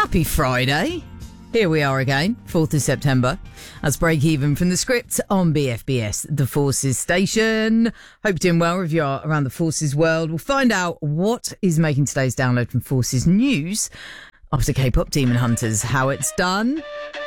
Happy Friday. Here we are again, 4th of September. That's Break Even from the Script on BFBS, the Forces station. Hope you're doing well if you're around the Forces world. We'll find out what is making today's download from Forces News after K-pop Demon Hunters, how it's done.